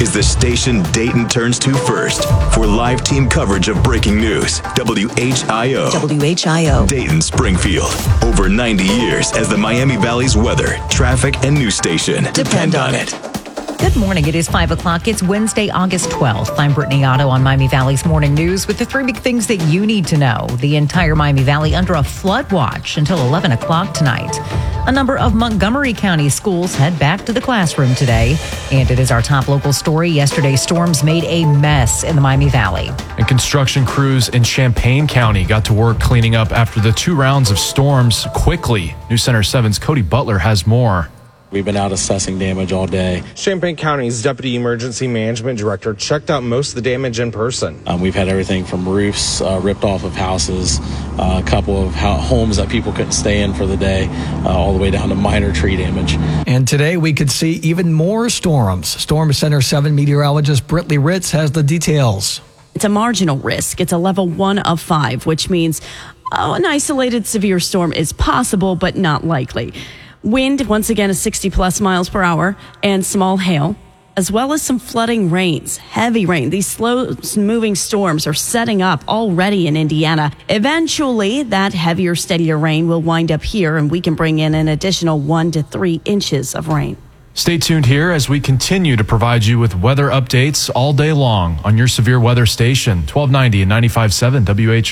is the station Dayton turns to first for live team coverage of breaking news. WHIO. WHIO. Dayton, Springfield. Over 90 years as the Miami Valley's weather, traffic, and news station. Depend on it. Good morning. It is 5 o'clock. It's Wednesday, August 12th. I'm Brittany Otto on Miami Valley's Morning News with the three big things that you need to know. The entire Miami Valley under a flood watch until 11 o'clock tonight. A number of Montgomery County schools head back to the classroom today. And it is our top local story. Yesterday's storms made a mess in the Miami Valley. And construction crews in Champaign County got to work cleaning up after the 2 rounds of storms quickly. News Center 7's Cody Butler has more. We've been out assessing damage all day. Champaign County's Deputy Emergency Management Director checked out most of the damage in person. We've had everything from roofs ripped off of houses, a couple of homes that people couldn't stay in for the day, all the way down to minor tree damage. And today we could see even more storms. Storm Center 7 meteorologist Britley Ritz has the details. It's a marginal risk. It's a level 1 of 5, which means an isolated severe storm is possible but not likely. Wind, once again, is 60-plus miles per hour, and small hail, as well as some flooding rains, heavy rain. These slow-moving storms are setting up already in Indiana. Eventually, that heavier, steadier rain will wind up here, and we can bring in an additional 1 to 3 inches of rain. Stay tuned here as we continue to provide you with weather updates all day long on your severe weather station, 1290 and 95.7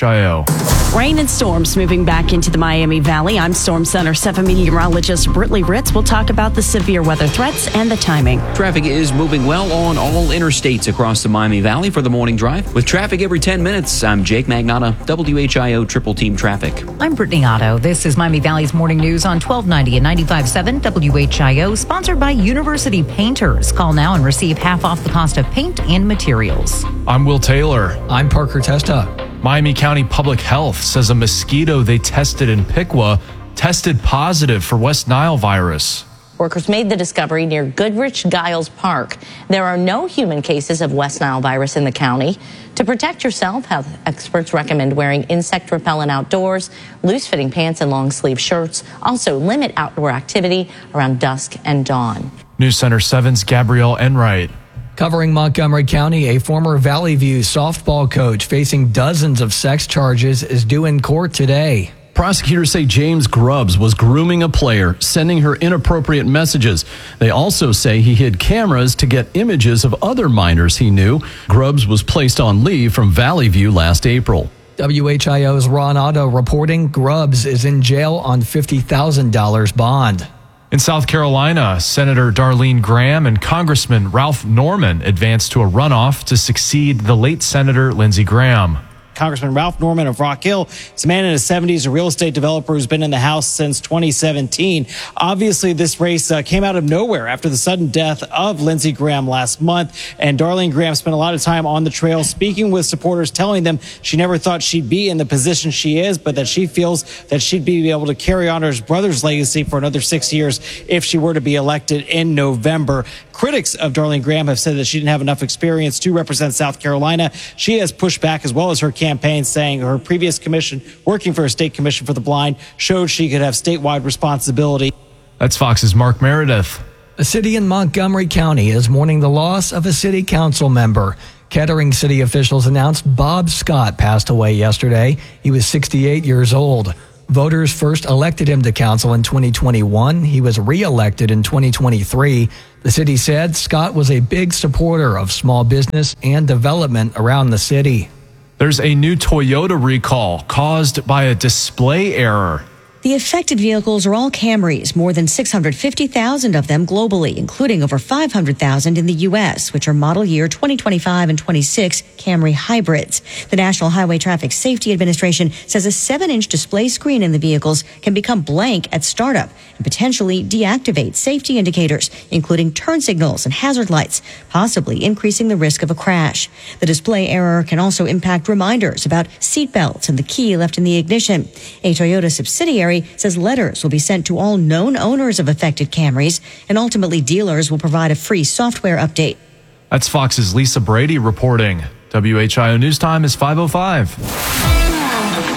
WHIO. Rain and storms moving back into the Miami Valley. I'm Storm Center 7 meteorologist Britley Ritz. We'll talk about the severe weather threats and the timing. Traffic is moving well on all interstates across the Miami Valley for the morning drive. With traffic every 10 minutes, I'm Jake Magnotta, WHIO Triple Team Traffic. I'm Brittany Otto. This is Miami Valley's Morning News on 1290 and 95.7 WHIO, sponsored by University Painters. Call now and receive half off the cost of paint and materials. I'm Will Taylor. I'm Parker Testa. Miami County Public Health says a mosquito they tested in Piqua tested positive for West Nile virus. Workers made the discovery near Goodrich Giles Park. There are no human cases of West Nile virus in the county. To protect yourself, health experts recommend wearing insect repellent outdoors, loose-fitting pants and long-sleeve shirts. Also, limit outdoor activity around dusk and dawn. News Center 7's Gabrielle Enright. Covering Montgomery County, a former Valley View softball coach facing dozens of sex charges is due in court today. Prosecutors say James Grubbs was grooming a player, sending her inappropriate messages. They also say he hid cameras to get images of other minors he knew. Grubbs was placed on leave from Valley View last April. WHIO's Ron Otto reporting Grubbs is in jail on $50,000 bond. In South Carolina, Senator Darlene Graham and Congressman Ralph Norman advanced to a runoff to succeed the late Senator Lindsey Graham. Congressman Ralph Norman of Rock Hill is a man in his 70s, a real estate developer who's been in the House since 2017. Obviously, this race came out of nowhere after the sudden death of Lindsey Graham last month. And Darlene Graham spent a lot of time on the trail speaking with supporters, telling them she never thought she'd be in the position she is, but that she feels that she'd be able to carry on her brother's legacy for another 6 years if she were to be elected in November. Critics of Darlene Graham have said that she didn't have enough experience to represent South Carolina. She has pushed back, as well as her campaign, saying her previous commission, working for a state commission for the blind, showed she could have statewide responsibility. That's Fox's Mark Meredith. A city in Montgomery County is mourning the loss of a city council member. Kettering city officials announced Bob Scott passed away yesterday. He was 68 years old. Voters first elected him to council in 2021. He was re-elected in 2023. The city said Scott was a big supporter of small business and development around the city. There's a new Toyota recall caused by a display error. The affected vehicles are all Camrys, more than 650,000 of them globally, including over 500,000 in the U.S., which are model year 2025 and 26 Camry hybrids. The National Highway Traffic Safety Administration says a 7-inch display screen in the vehicles can become blank at startup and potentially deactivate safety indicators, including turn signals and hazard lights, possibly increasing the risk of a crash. The display error can also impact reminders about seat belts and the key left in the ignition. A Toyota subsidiary says letters will be sent to all known owners of affected Camrys, and ultimately dealers will provide a free software update. That's Fox's Lisa Brady reporting. WHIO News Time is 5:05.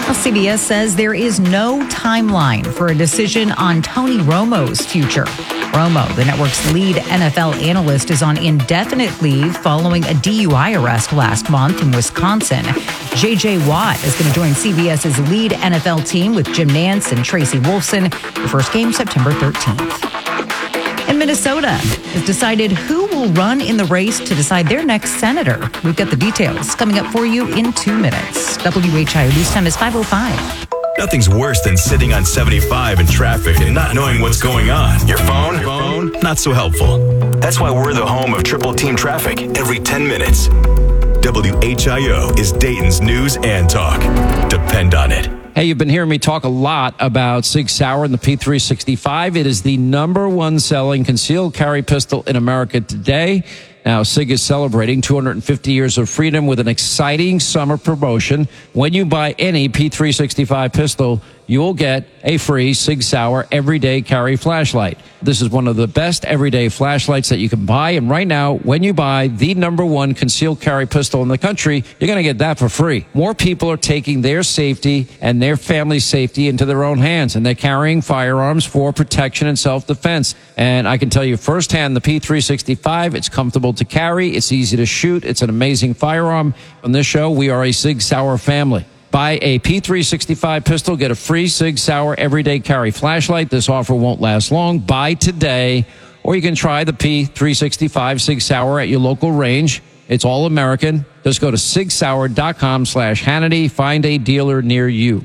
Well, CBS says there is no timeline for a decision on Tony Romo's future. Romo, the network's lead NFL analyst, is on indefinite leave following a DUI arrest last month in Wisconsin. J.J. Watt is going to join CBS's lead NFL team with Jim Nantz and Tracy Wolfson. The first game, September 13th. And Minnesota has decided who will run in the race to decide their next senator. We've got the details coming up for you in 2 minutes. WHIO News Time is 5:05. Nothing's worse than sitting on 75 in traffic and not knowing what's going on. Your phone? Not so helpful. That's why we're the home of Triple Team Traffic every 10 minutes. WHIO is Dayton's news and talk. Depend on it. Hey, you've been hearing me talk a lot about Sig Sauer and the P365. It is the #1 selling concealed carry pistol in America today. Now, Sig is celebrating 250 years of freedom with an exciting summer promotion. When you buy any P365 pistol, you will get a free Sig Sauer everyday carry flashlight. This is one of the best everyday flashlights that you can buy. And right now, when you buy the #1 concealed carry pistol in the country, you're going to get that for free. More people are taking their safety and their family's safety into their own hands, and they're carrying firearms for protection and self-defense. And I can tell you firsthand, the P365, it's comfortable to carry, it's easy to shoot, it's an amazing firearm. On this show, we are a Sig Sauer family. Buy a P365 pistol, get a free Sig Sauer everyday carry flashlight. This offer won't last long. Buy today, or you can try the P365 Sig Sauer at your local range. It's all American. Just go to sigsauer.com/Hannity. Find a dealer near you.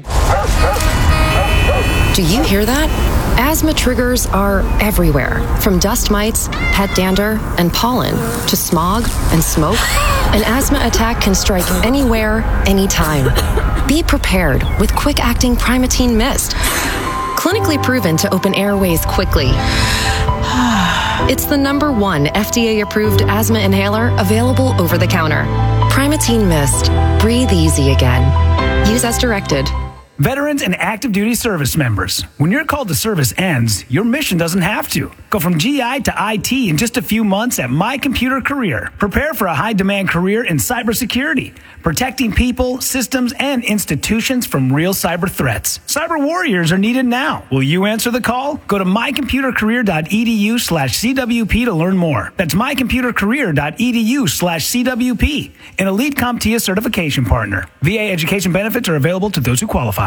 Do you hear that? Asthma triggers are everywhere, from dust mites, pet dander, and pollen, to smog and smoke. An asthma attack can strike anywhere, anytime. Be prepared with quick-acting Primatene Mist. Clinically proven to open airways quickly. It's the #1 FDA-approved asthma inhaler available over the counter. Primatene Mist. Breathe easy again. Use as directed. Veterans and active duty service members, when your call to service ends, your mission doesn't have to. Go from GI to IT in just a few months at My Computer Career. Prepare for a high-demand career in cybersecurity, protecting people, systems, and institutions from real cyber threats. Cyber warriors are needed now. Will you answer the call? Go to mycomputercareer.edu/CWP to learn more. That's mycomputercareer.edu/CWP, an elite CompTIA certification partner. VA education benefits are available to those who qualify.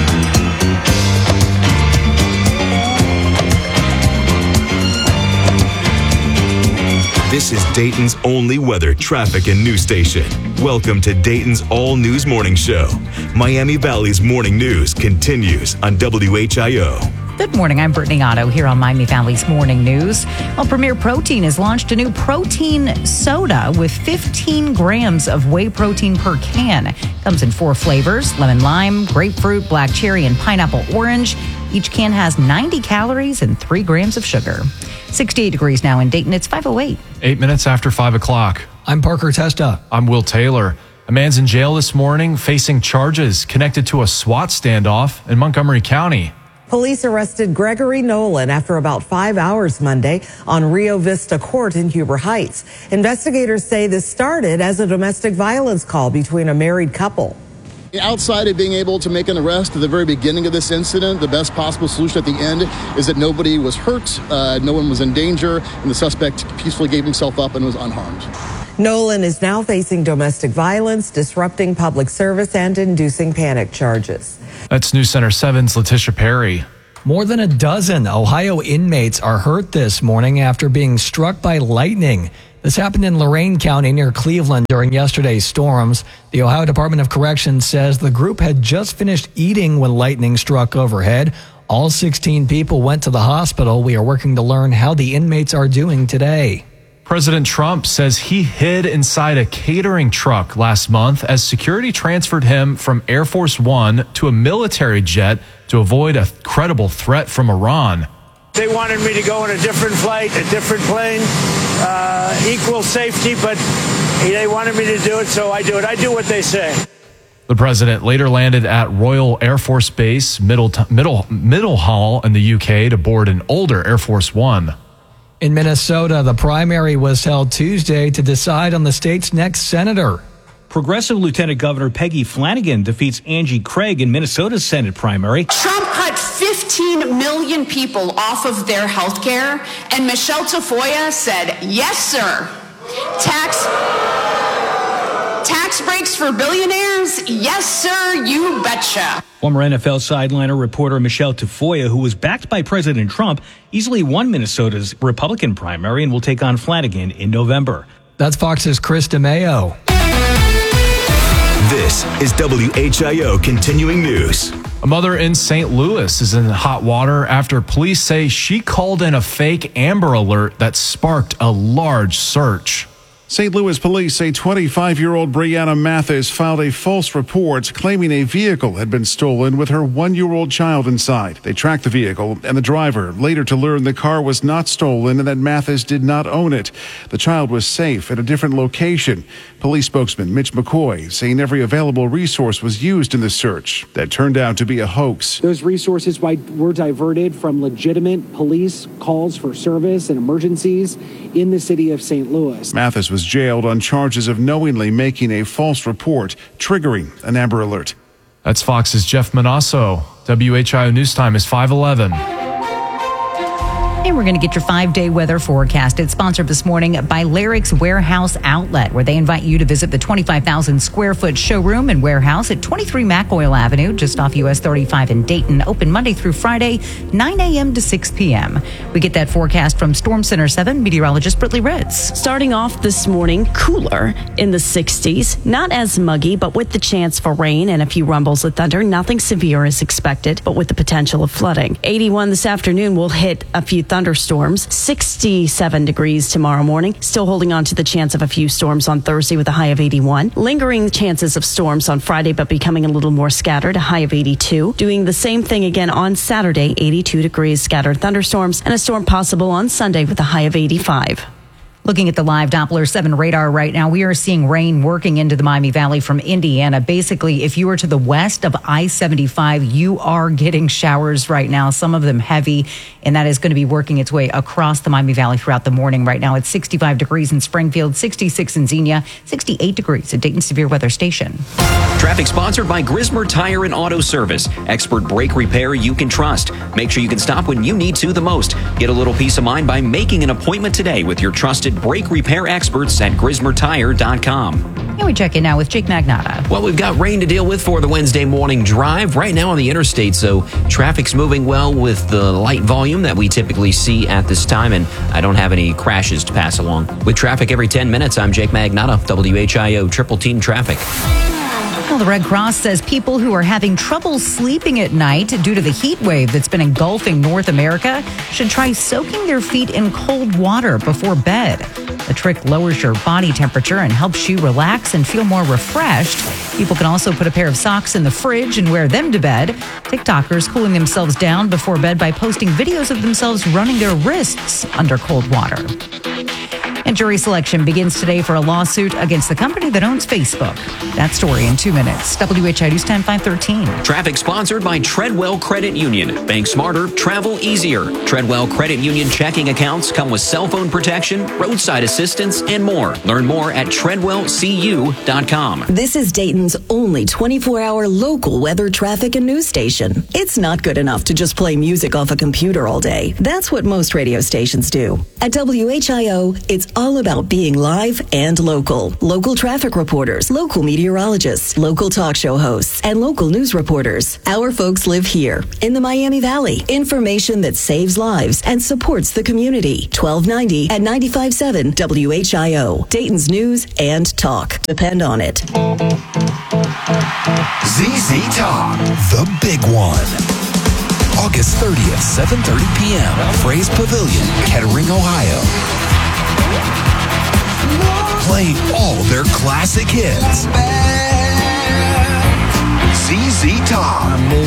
This is Dayton's only weather, traffic, and news station. Welcome to Dayton's all-news morning show. Miami Valley's morning news continues on WHIO. Good morning. I'm Brittany Otto here on Miami Valley's Morning News. Well, Premier Protein has launched a new protein soda with 15 grams of whey protein per can. Comes in 4 flavors: lemon lime, grapefruit, black cherry, and pineapple orange. Each can has 90 calories and 3 grams of sugar. 68 degrees now in Dayton. It's 5:08. 8 minutes after 5 o'clock. I'm Parker Testa. I'm Will Taylor. A man's in jail this morning facing charges connected to a SWAT standoff in Montgomery County. Police arrested Gregory Nolan after about 5 hours Monday on Rio Vista Court in Huber Heights. Investigators say this started as a domestic violence call between a married couple. Outside of being able to make an arrest at the very beginning of this incident, the best possible solution at the end is that nobody was hurt, no one was in danger, and the suspect peacefully gave himself up and was unharmed. Nolan is now facing domestic violence, disrupting public service, and inducing panic charges. That's News Center 7's Letitia Perry. More than a dozen Ohio inmates are hurt this morning after being struck by lightning. This happened in Lorain County near Cleveland during yesterday's storms. The Ohio Department of Corrections says the group had just finished eating when lightning struck overhead. All 16 people went to the hospital. We are working to learn how the inmates are doing today. President Trump says he hid inside a catering truck last month as security transferred him from Air Force One to a military jet to avoid a credible threat from Iran. They wanted me to go on a different flight, a different plane, equal safety, but they wanted me to do it, so I do it. I do what they say. The president later landed at Royal Air Force Base, Middlehall in the UK to board an older Air Force One. In Minnesota, the primary was held Tuesday to decide on the state's next senator. Progressive Lieutenant Governor Peggy Flanagan defeats Angie Craig in Minnesota's Senate primary. Trump cut 15 million people off of their health care, and Michelle Tafoya said, yes, sir. Tax breaks for billionaires? Yes, sir, you betcha. Former NFL sideliner reporter Michelle Tafoya, who was backed by President Trump, easily won Minnesota's Republican primary and will take on Flanagan in November. That's Fox's Chris DeMeo. This is WHIO Continuing News. A mother in St. Louis is in hot water after police say she called in a fake Amber Alert that sparked a large search. St. Louis police say 25-year-old Brianna Mathis filed a false report claiming a vehicle had been stolen with her 1-year-old child inside. They tracked the vehicle and the driver, later to learn the car was not stolen and that Mathis did not own it. The child was safe at a different location. Police spokesman Mitch McCoy saying every available resource was used in the search. That turned out to be a hoax. Those resources were diverted from legitimate police calls for service and emergencies in the city of St. Louis. Mathis was jailed on charges of knowingly making a false report, triggering an Amber Alert. That's Fox's Jeff Manasso. WHIO News Time is 5:11. And we're going to get your 5-day weather forecast. It's sponsored this morning by Larrick's Warehouse Outlet, where they invite you to visit the 25,000 square foot showroom and warehouse at 23 McOil Avenue, just off US 35 in Dayton. Open Monday through Friday, 9 a.m. to 6 p.m. We get that forecast from Storm Center 7 meteorologist Brittany Ritz. Starting off this morning, cooler in the 60s. Not as muggy, but with the chance for rain and a few rumbles of thunder. Nothing severe is expected, but with the potential of flooding. 81 this afternoon will hit a few thunderstorms. 67 degrees tomorrow morning. Still holding on to the chance of a few storms on Thursday with a high of 81. Lingering chances of storms on Friday, but becoming a little more scattered, a high of 82. Doing the same thing again on Saturday, 82 degrees, scattered thunderstorms, and a storm possible on Sunday with a high of 85. Looking at the live Doppler 7 radar right now, we are seeing rain working into the Miami Valley from Indiana. Basically, if you are to the west of I-75, you are getting showers right now, some of them heavy, and that is going to be working its way across the Miami Valley throughout the morning. Right now, it's 65 degrees in Springfield, 66 in Xenia, 68 degrees at Dayton Severe Weather Station. Traffic sponsored by Grismer Tire and Auto Service. Expert brake repair you can trust. Make sure you can stop when you need to the most. Get a little peace of mind by making an appointment today with your trusted brake repair experts at GrismerTire.com. And we check in now with Jake Magnotta. Well, we've got rain to deal with for the Wednesday morning drive right now on the interstate, so traffic's moving well with the light volume that we typically see at this time, and I don't have any crashes to pass along. With traffic every 10 minutes, I'm Jake Magnotta, WHIO Triple Team Traffic. Well, the Red Cross says people who are having trouble sleeping at night due to the heat wave that's been engulfing North America should try soaking their feet in cold water before bed. The trick lowers your body temperature and helps you relax and feel more refreshed. People can also put a pair of socks in the fridge and wear them to bed. TikTokers cooling themselves down before bed by posting videos of themselves running their wrists under cold water. And jury selection begins today for a lawsuit against the company that owns Facebook. That story in 2 minutes. WHI News Time 513. Traffic sponsored by Treadwell Credit Union. Bank smarter, travel easier. Treadwell Credit Union checking accounts come with cell phone protection, roadside assistance, and more. Learn more at TreadwellCU.com. This is Dayton's only 24-hour local weather, traffic, and news station. It's not good enough to just play music off a computer all day. That's what most radio stations do. At WHIO, it's all about being live and local. Local traffic reporters, local meteorologists, local talk show hosts, and local news reporters. Our folks live here in the Miami Valley. Information that saves lives and supports the community. 1290 at 95.7 WHIO. Dayton's news and talk. Depend on it. ZZ Top, the big one. August 30th, 7:30 p.m. Fraze Pavilion, Kettering, Ohio. Playing all their classic hits. ZZ Top.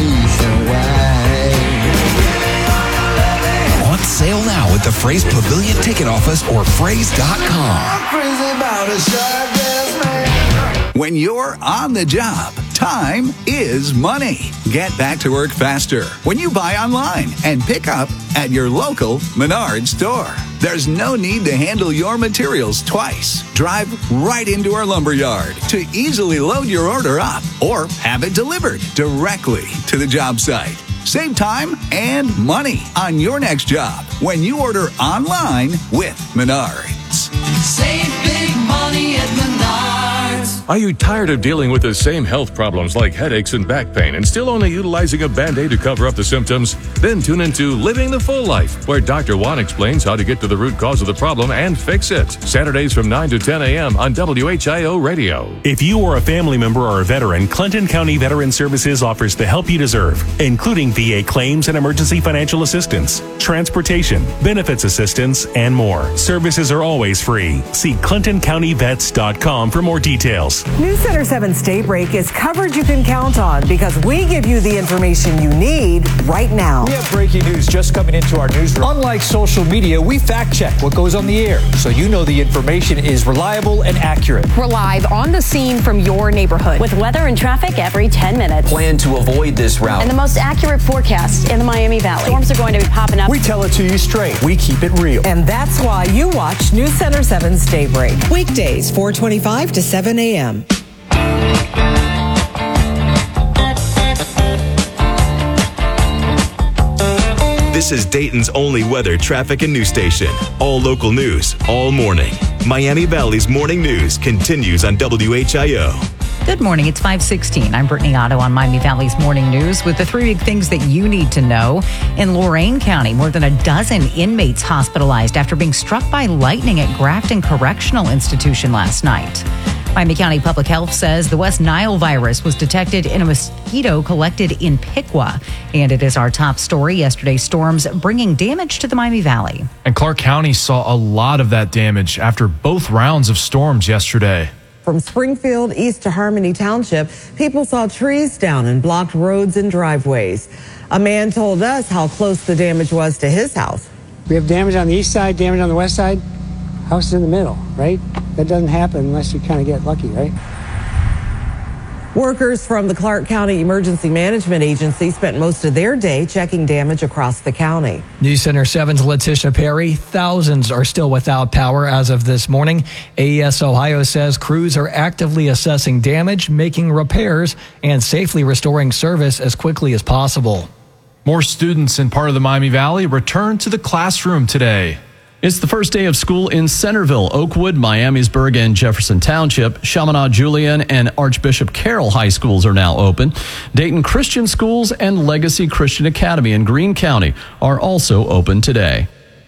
On sale now at the Fraze Pavilion ticket office or fraze.com. When you're on the job, Time is money. Get back to work faster when you buy online and pick up at your local Menards store. There's no need to handle your materials twice. Drive right into our lumberyard to easily load your order up or have it delivered directly to the job site. Save time and money on your next job when you order online with Menards. Save big money at Menards. Are you tired of dealing with the same health problems like headaches and back pain and still only utilizing a Band-Aid to cover up the symptoms? Then tune into Living the Full Life, where Dr. Juan explains how to get to the root cause of the problem and fix it. Saturdays from 9 to 10 a.m. on WHIO Radio. If you are a family member or a veteran, Clinton County Veteran Services offers the help you deserve, including VA claims and emergency financial assistance, transportation, benefits assistance, and more. Services are always free. See ClintonCountyVets.com for more details. News Center 7's Daybreak is coverage you can count on because we give you the information you need right now. We have breaking news just coming into our newsroom. Unlike social media, we fact check what goes on the air so you know the information is reliable and accurate. We're live on the scene from your neighborhood with weather and traffic every 10 minutes. Plan to avoid this route. And the most accurate forecast in the Miami Valley. Storms are going to be popping up. We tell it to you straight. We keep it real. And that's why you watch News Center 7's Daybreak. Weekdays, 4:25 to 7 a.m. This is Dayton's only weather, traffic, and news station. All local news, all morning. Miami Valley's morning news continues on WHIO. Good morning. It's 5:16. I'm Brittany Otto on Miami Valley's morning news with the three big things that you need to know. In Lorain County, more than a dozen inmates hospitalized after being struck by lightning at Grafton Correctional Institution last night. Miami County Public Health says the West Nile virus was detected in a mosquito collected in Piqua. And it is our top story. Yesterday's storms bringing damage to the Miami Valley. And Clark County saw a lot of that damage after both rounds of storms yesterday. From Springfield east to Harmony Township, people saw trees down and blocked roads and driveways. A man told us how close the damage was to his house. We have damage on the east side, damage on the west side. House is in the middle, right? That doesn't happen unless you kind of get lucky, right? Workers from the Clark County Emergency Management Agency spent most of their day checking damage across the county. News Center 7's Letitia Perry. Thousands are still without power as of this morning. AES Ohio says crews are actively assessing damage, making repairs, and safely restoring service as quickly as possible. More students in part of the Miami Valley return to the classroom today. It's the first day of school in Centerville, Oakwood, Miamisburg, and Jefferson Township. Chaminade Julian and Archbishop Carroll High Schools are now open. Dayton Christian Schools and Legacy Christian Academy in Greene County are also open today.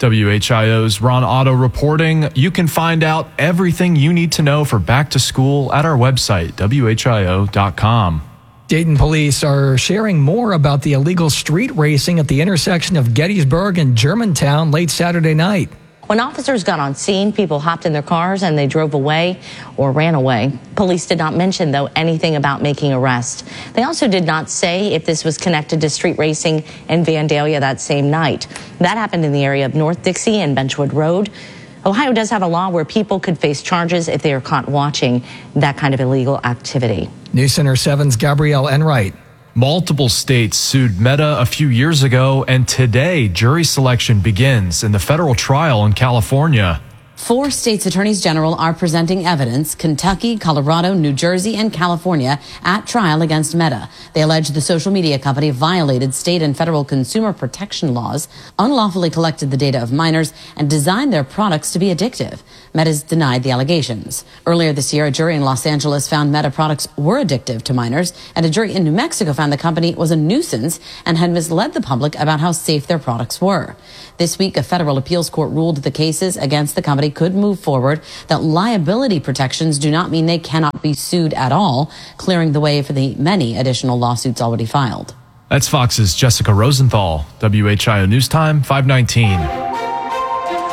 WHIO's Ron Otto reporting. You can find out everything you need to know for back to school at our website, WHIO.com. Dayton police are sharing more about the illegal street racing at the intersection of Gettysburg and Germantown late Saturday night. When officers got on scene, people hopped in their cars and they drove away or ran away. Police did not mention, though, anything about making arrests. They also did not say if this was connected to street racing in Vandalia that same night. That happened in the area of North Dixie and Benchwood Road. Ohio does have a law where people could face charges if they are caught watching that kind of illegal activity. News Center 7's Gabrielle Enright. Multiple states sued Meta a few years ago, and today jury selection begins in the federal trial in California. 4 states' attorneys general are presenting evidence, Kentucky, Colorado, New Jersey, and California, at trial against Meta. They allege the social media company violated state and federal consumer protection laws, unlawfully collected the data of minors, and designed their products to be addictive. Meta's denied the allegations. Earlier this year, a jury in Los Angeles found Meta products were addictive to minors, and a jury in New Mexico found the company was a nuisance and had misled the public about how safe their products were. This week, a federal appeals court ruled the cases against the company could move forward, that liability protections do not mean they cannot be sued at all, clearing the way for the many additional lawsuits already filed. That's Fox's Jessica Rosenthal. WHIO News Time, 5:19.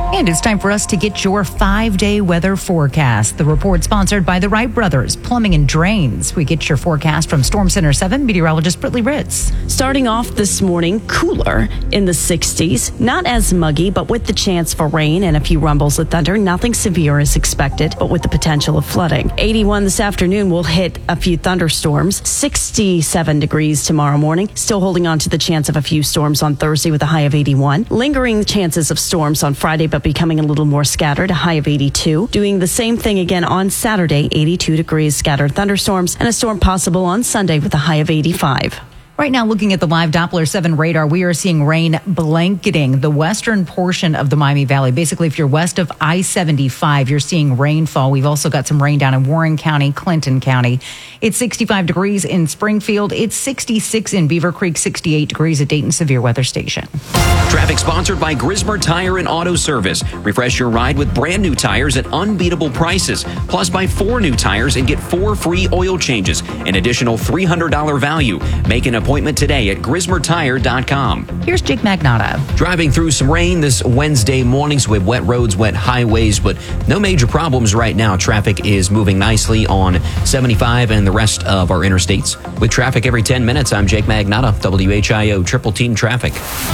And it's time for us to get your 5-day weather forecast. The report sponsored by the Wright Brothers Plumbing and Drains. We get your forecast from Storm Center 7 meteorologist Brittany Ritz. Starting off this morning, cooler in the 60s. Not as muggy, but with the chance for rain and a few rumbles of thunder. Nothing severe is expected, but with the potential of flooding. 81 this afternoon will hit a few thunderstorms. 67 degrees tomorrow morning. Still holding on to the chance of a few storms on Thursday with a high of 81. Lingering chances of storms on Friday, but becoming a little more scattered, a high of 82. Doing the same thing again on Saturday, 82 degrees, scattered thunderstorms, and a storm possible on Sunday with a high of 85. Right now, looking at the live Doppler 7 radar, we are seeing rain blanketing the western portion of the Miami Valley. Basically, if you're west of I-75, you're seeing rainfall. We've also got some rain down in Warren County, Clinton County. It's 65 degrees in Springfield. It's 66 in Beaver Creek, 68 degrees at Dayton Severe Weather Station. Traffic sponsored by Grismer Tire and Auto Service. Refresh your ride with brand new tires at unbeatable prices. Plus, buy 4 new tires and get 4 free oil changes. An additional $300 value. Make an appointment today at GrismerTire.com. Here's Jake Magnotta. Driving through some rain this Wednesday morning, so we have wet roads, wet highways, but no major problems right now. Traffic is moving nicely on 75 and the rest of our interstates. With traffic every 10 minutes, I'm Jake Magnotta, WHIO Triple Team Traffic.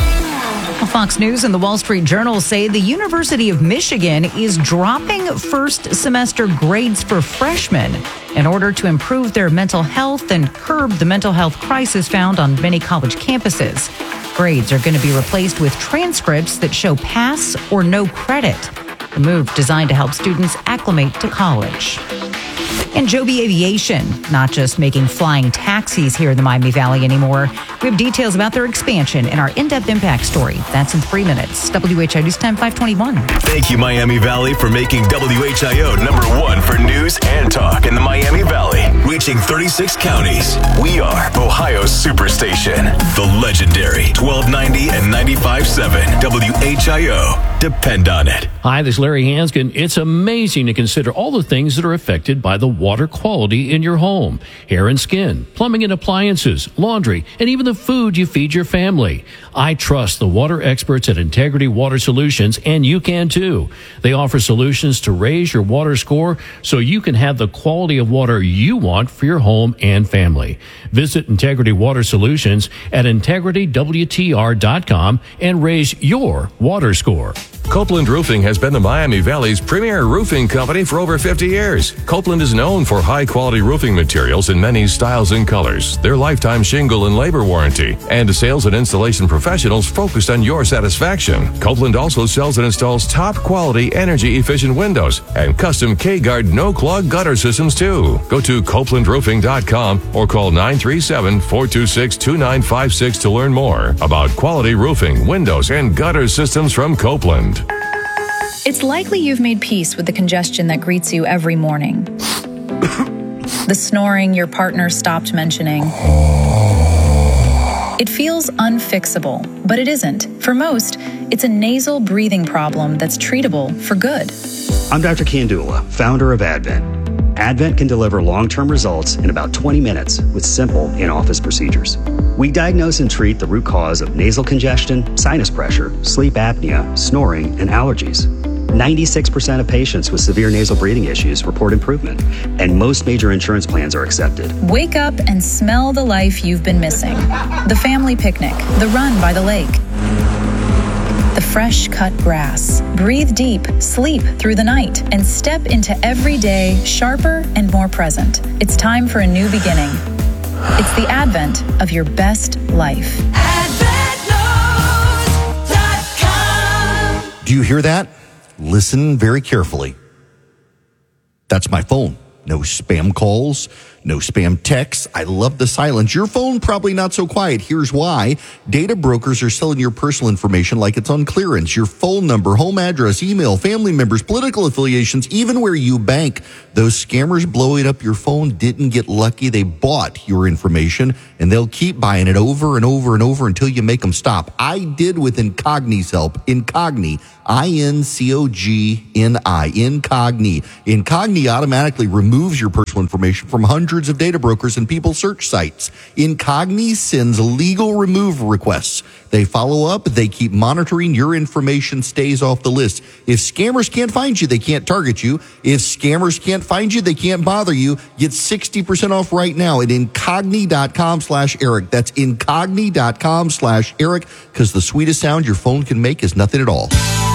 Fox News and the Wall Street Journal say the University of Michigan is dropping first semester grades for freshmen in order to improve their mental health and curb the mental health crisis found on many college campuses. Grades are going to be replaced with transcripts that show pass or no credit. The move designed to help students acclimate to college. And Joby Aviation, not just making flying taxis here in the Miami Valley anymore. We have details about their expansion in our in-depth impact story. That's in 3 minutes. WHIO News Time 521. Thank you, Miami Valley, for making WHIO #1 for news and talk in the Miami Valley. Reaching 36 counties. We are Ohio's Superstation. The legendary 1290 and 95.7 WHIO. Depend on it. Hi, this is Larry Hanskin. It's amazing to consider all the things that are affected by the water quality in your home. Hair and skin, plumbing and appliances, laundry, and even the food you feed your family. I trust the water experts at Integrity Water Solutions, and you can too. They offer solutions to raise your water score so you can have the quality of water you want for your home and family. Visit Integrity Water Solutions at integritywtr.com and raise your water score. Copeland Roofing has been the Miami Valley's premier roofing company for over 50 years. Copeland is known for high-quality roofing materials in many styles and colors, their lifetime shingle and labor warranty, and sales and installation professionals focused on your satisfaction. Copeland also sells and installs top-quality, energy-efficient windows and custom K-Guard no-clog gutter systems, too. Go to CopelandRoofing.com or call 937-426-2956 to learn more about quality roofing, windows, and gutter systems from Copeland. It's likely you've made peace with the congestion that greets you every morning. The snoring your partner stopped mentioning. It feels unfixable, but it isn't. For most, it's a nasal breathing problem that's treatable for good. I'm Dr. Kandula, founder of Advent. Advent can deliver long-term results in about 20 minutes with simple in-office procedures. We diagnose and treat the root cause of nasal congestion, sinus pressure, sleep apnea, snoring, and allergies. 96% of patients with severe nasal breathing issues report improvement, and most major insurance plans are accepted. Wake up and smell the life you've been missing. The family picnic, the run by the lake, the fresh cut grass. Breathe deep, sleep through the night, and step into every day sharper and more present. It's time for a new beginning. It's the advent of your best life. Do you hear that? Listen very carefully. That's my phone. No spam calls, no spam texts. I love the silence. Your phone probably not so quiet. Here's why. Data brokers are selling your personal information like it's on clearance. Your phone number, home address, email, family members, political affiliations, even where you bank. Those scammers blowing up your phone didn't get lucky. They bought your information, and they'll keep buying it over and over and over until you make them stop. I did with Incogni's help. Incogni, I-N-C-O-G-N-I, Incogni. Incogni automatically removes your personal information from hundreds hundreds of data brokers and people search sites. Incogni sends legal remove requests. They follow up. They keep monitoring. Your information stays off the list. If scammers can't find you, they can't target you. If scammers can't find you, they can't bother you. Get 60% off right now at incogni.com/Eric. That's incogni.com/Eric, because the sweetest sound your phone can make is nothing at all.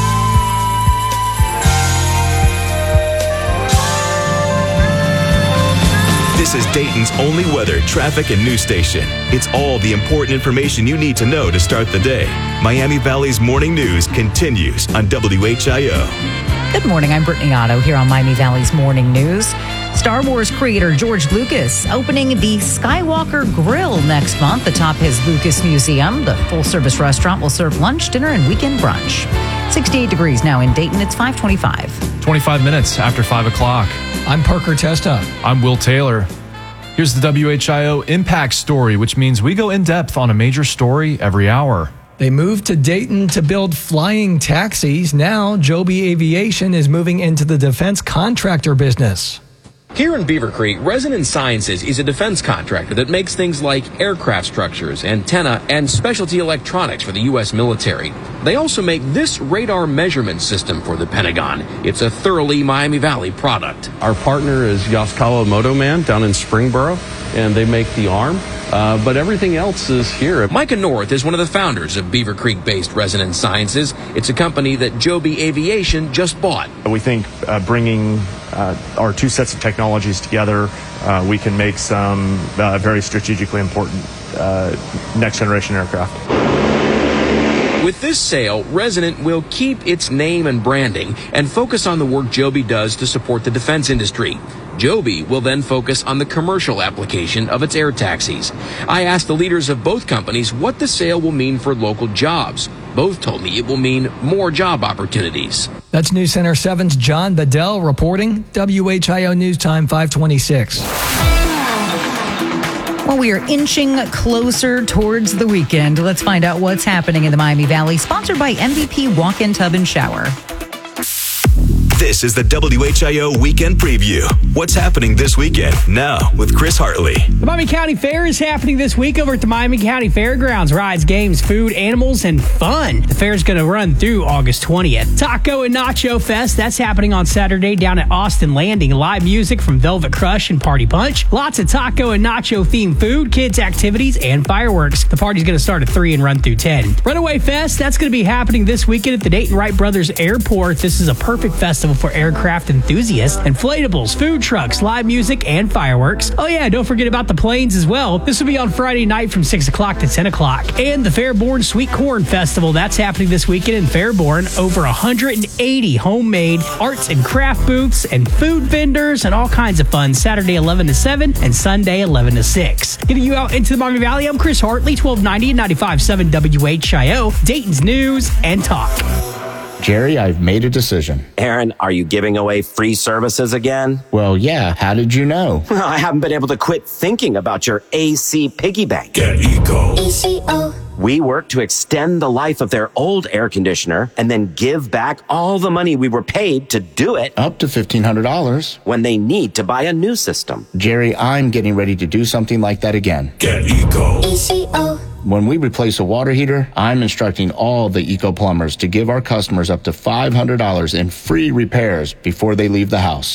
This is Dayton's only weather, traffic, and news station. It's all the important information you need to know to start the day. Miami Valley's morning news continues on WHIO. Good morning. I'm Brittany Otto here on Miami Valley's morning news. Star Wars creator George Lucas opening the Skywalker Grill next month atop his Lucas Museum. The full-service restaurant will serve lunch, dinner, and weekend brunch. 68 degrees now in Dayton. It's 5:25. 25 minutes after 5 o'clock. I'm Parker Testa. I'm Will Taylor. Here's the WHIO Impact Story, which means we go in depth on a major story every hour. They moved to Dayton to build flying taxis. Now, Joby Aviation is moving into the defense contractor business. Here in Beaver Creek, Resonant Sciences is a defense contractor that makes things like aircraft structures, antenna, and specialty electronics for the U.S. military. They also make this radar measurement system for the Pentagon. It's a thoroughly Miami Valley product. Our partner is Yaskawa Moto Man down in Springboro, and they make the arm. But everything else is here. Micah North is one of the founders of Beaver Creek-based Resonant Sciences. It's a company that Joby Aviation just bought. We think bringing our two sets of technologies together, we can make some very strategically important next-generation aircraft. With this sale, Resonant will keep its name and branding and focus on the work Joby does to support the defense industry. Joby will then focus on the commercial application of its air taxis. I asked the leaders of both companies what the sale will mean for local jobs. Both told me it will mean more job opportunities. That's News Center 7's John Bedell reporting. WHIO News Time 526. Well, we are inching closer towards the weekend. Let's find out what's happening in the Miami Valley. Sponsored by MVP Walk-In Tub and Shower. This is the WHIO Weekend Preview. What's happening this weekend? Now with Chris Hartley. The Miami County Fair is happening this week over at the Miami County Fairgrounds. Rides, games, food, animals, and fun. The fair is going to run through August 20th. Taco and Nacho Fest, that's happening on Saturday down at Austin Landing. Live music from Velvet Crush and Party Punch. Lots of taco and nacho themed food, kids activities, and fireworks. The party's going to start at 3 and run through 10. Runaway Fest, that's going to be happening this weekend at the Dayton Wright Brothers Airport. This is a perfect festival for aircraft enthusiasts. Inflatables, food trucks, live music, and fireworks. Oh yeah, don't forget about the planes as well. This will be on Friday night from 6 o'clock to 10 o'clock. And the Fairborn Sweet Corn Festival, that's happening this weekend in Fairborn. Over 180 homemade arts and craft booths and food vendors and all kinds of fun. Saturday 11 to 7 and Sunday 11 to 6. Getting you out into the Miami Valley, I'm Chris Hartley, 1290 and 95.7 WHIO, Dayton's News and Talk. Jerry, I've made a decision. Aaron, are you giving away free services again? Well, yeah. How did you know? I haven't been able to quit thinking about your AC piggy bank. Get Eco. ECO. We work to extend the life of their old air conditioner and then give back all the money we were paid to do it. Up to $1,500. When they need to buy a new system. Jerry, I'm getting ready to do something like that again. Get Eco. ECO. When we replace a water heater, I'm instructing all the Eco plumbers to give our customers up to $500 in free repairs before they leave the house.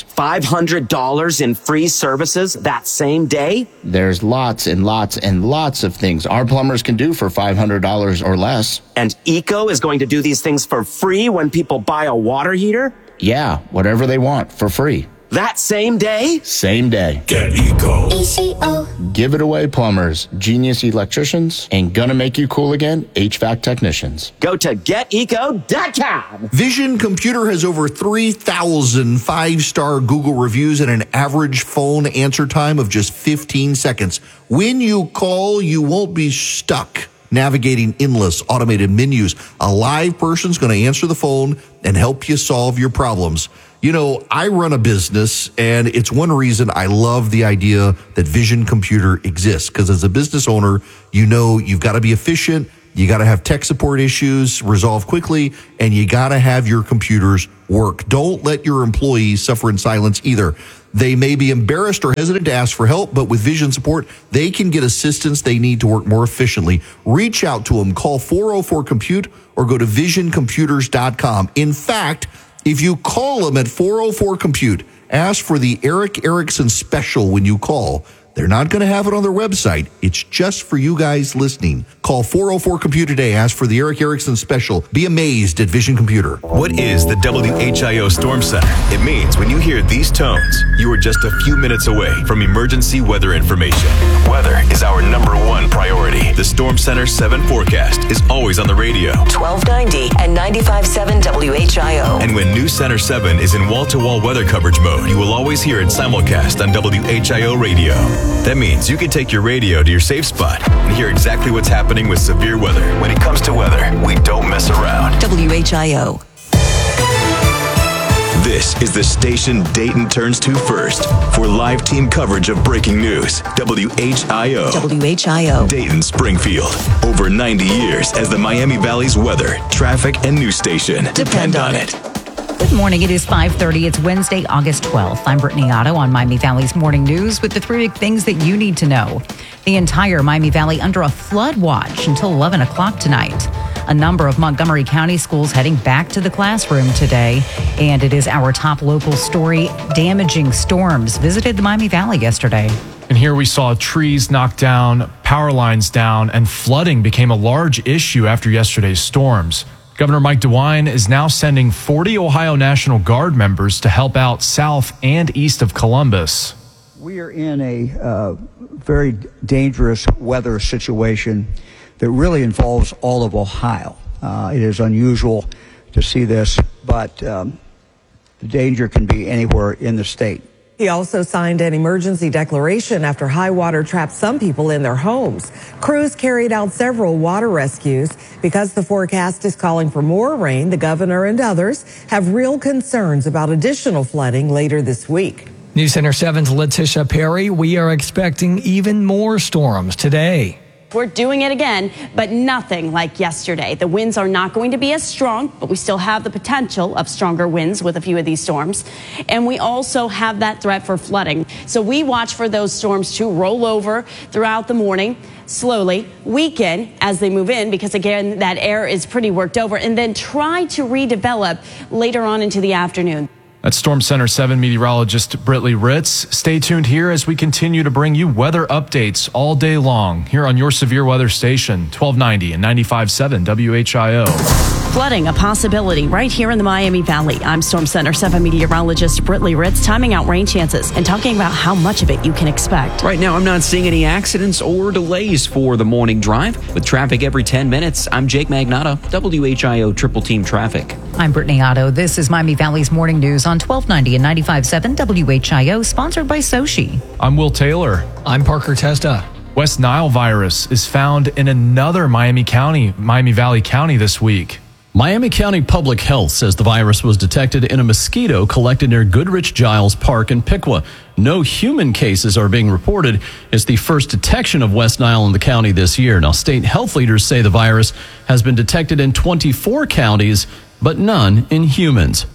$500 in free services that same day? There's lots and lots and lots of things our plumbers can do for $500 or less. And Eco is going to do these things for free when people buy a water heater? Yeah, whatever they want for free. That same day? Same day. Get Eco. ECO. Give it away, plumbers, genius electricians, and gonna make you cool again, HVAC technicians. Go to geteco.com. Vision Computer has over 3,000 five-star Google reviews and an average phone answer time of just 15 seconds. When you call, you won't be stuck navigating endless automated menus. A live person's going to answer the phone and help you solve your problems. You know, I run a business, and it's one reason I love the idea that Vision Computer exists. Because as a business owner, you know you've got to be efficient, you got to have tech support issues resolved quickly, and you got to have your computers work. Don't let your employees suffer in silence either. They may be embarrassed or hesitant to ask for help, but with vision support, they can get assistance they need to work more efficiently. Reach out to them. Call 404-COMPUTE or go to visioncomputers.com. In fact, if you call them at 404-COMPUTE, ask for the Eric Erickson special when you call. They're not going to have it on their website. It's just for you guys listening. Call 404-COMPUTE today. Ask for the Eric Erickson special. Be amazed at Vision Computer. What is the WHIO Storm Center? It means when you hear these tones, you are just a few minutes away from emergency weather information. Weather is our #1 priority. The Storm Center 7 forecast is always on the radio. 1290 and 95.7 WHIO. And when News Center 7 is in wall-to-wall weather coverage mode, you will always hear it simulcast on WHIO radio. That means you can take your radio to your safe spot and hear exactly what's happening with severe weather. When it comes to weather, we don't mess around. WHIO. This is the station Dayton turns to first for live team coverage of breaking news. WHIO. WHIO. Dayton Springfield. Over 90 years as the Miami Valley's weather, traffic, and news station. Depend on it. Good morning. It is 5:30. It's Wednesday, August 12th. I'm Brittany Otto on Miami Valley's Morning News with the 3 big things that you need to know. The entire Miami Valley under a flood watch until 11 o'clock tonight. A number of Montgomery County schools heading back to the classroom today. And it is our top local story. Damaging storms visited the Miami Valley yesterday. And here we saw trees knocked down, power lines down, and flooding became a large issue after yesterday's storms. Governor Mike DeWine is now sending 40 Ohio National Guard members to help out south and east of Columbus. We are in a very dangerous weather situation that really involves all of Ohio. It is unusual to see this, but the danger can be anywhere in the state. He also signed an emergency declaration after high water trapped some people in their homes. Crews carried out several water rescues. Because the forecast is calling for more rain, the governor and others have real concerns about additional flooding later this week. News Center 7's Letitia Perry. We are expecting even more storms today. We're doing it again, but nothing like yesterday. The winds are not going to be as strong, but we still have the potential of stronger winds with a few of these storms. And we also have that threat for flooding. So we watch for those storms to roll over throughout the morning, slowly, weaken as they move in, because again, that air is pretty worked over, and then try to redevelop later on into the afternoon. That's Storm Center 7 meteorologist Britley Ritz. Stay tuned here as we continue to bring you weather updates all day long here on your severe weather station, 1290 and 95.7 WHIO. Flooding a possibility right here in the Miami Valley. I'm Storm Center 7 meteorologist Britley Ritz, timing out rain chances and talking about how much of it you can expect. Right now, I'm not seeing any accidents or delays for the morning drive. With traffic every 10 minutes, I'm Jake Magnotta, WHIO Triple Team Traffic. I'm Brittany Otto. This is Miami Valley's Morning News on 1290 and 95.7 WHIO, sponsored by Sochi. I'm Will Taylor. I'm Parker Testa. West Nile virus is found in another Miami Valley County this week. Miami County Public Health says the virus was detected in a mosquito collected near Goodrich Giles Park in Piqua. No human cases are being reported. It's the first detection of West Nile in the county this year. Now, state health leaders say the virus has been detected in 24 counties, but none in humans.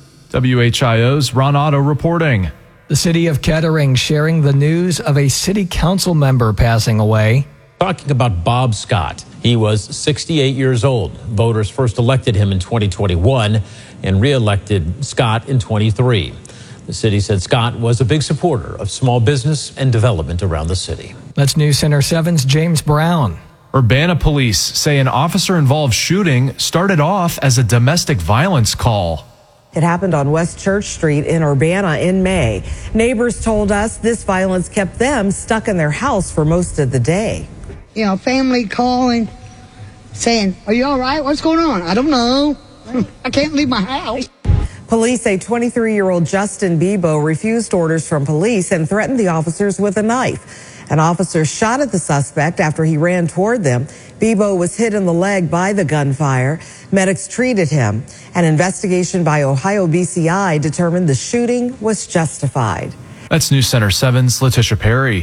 WHIO's Ron Otto reporting. The city of Kettering sharing the news of a city council member passing away. Talking about Bob Scott. He was 68 years old. Voters first elected him in 2021 and re-elected Scott in 23. The city said Scott was a big supporter of small business and development around the city. That's News Center 7's James Brown. Urbana police say an officer-involved shooting started off as a domestic violence call. It happened on West Church Street in Urbana in May. Neighbors told us this violence kept them stuck in their house for most of the day. You know, family calling, saying, "Are you all right? What's going on?" "I don't know. I can't leave my house." Police say 23-year-old Justin Bebo refused orders from police and threatened the officers with a knife. An officer shot at the suspect after he ran toward them. Bebo was hit in the leg by the gunfire. Medics treated him. An investigation by Ohio BCI determined the shooting was justified. That's News Center 7's Letitia Perry.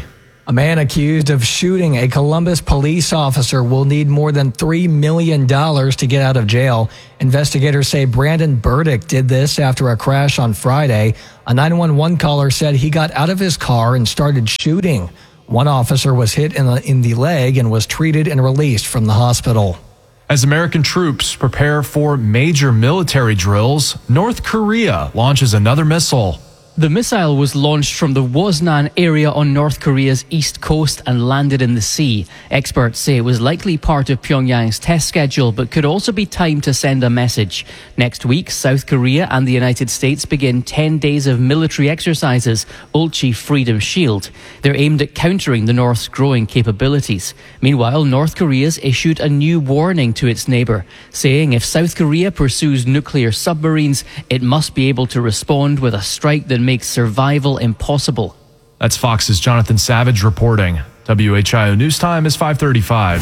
A man accused of shooting a Columbus police officer will need more than $3 million to get out of jail. Investigators say Brandon Burdick did this after a crash on Friday. A 911 caller said he got out of his car and started shooting. One officer was hit in the leg and was treated and released from the hospital. As American troops prepare for major military drills, North Korea launches another missile. The missile was launched from the Woznan area on North Korea's east coast and landed in the sea. Experts say it was likely part of Pyongyang's test schedule, but could also be timed to send a message. Next week, South Korea and the United States begin 10 days of military exercises, Ulchi Freedom Shield. They're aimed at countering the North's growing capabilities. Meanwhile, North Korea's issued a new warning to its neighbor, saying if South Korea pursues nuclear submarines, it must be able to respond with a strike that makes survival impossible. That's Fox's Jonathan Savage reporting. WHIO News Time is 5:35.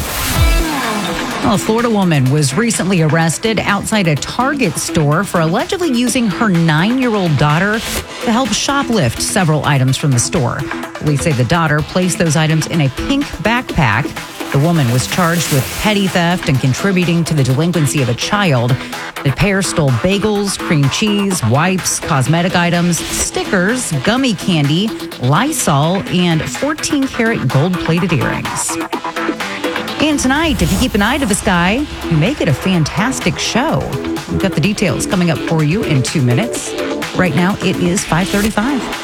A Florida woman was recently arrested outside a Target store for allegedly using her 9-year-old daughter to help shoplift several items from the store. Police say the daughter placed those items in a pink backpack. The woman was charged with petty theft and contributing to the delinquency of a child. The pair stole bagels, cream cheese, wipes, cosmetic items, stickers, gummy candy, Lysol, and 14-karat gold-plated earrings. And tonight, if you keep an eye to the sky, you may get a fantastic show. We've got the details coming up for you in 2 minutes. Right now, it is 5:35.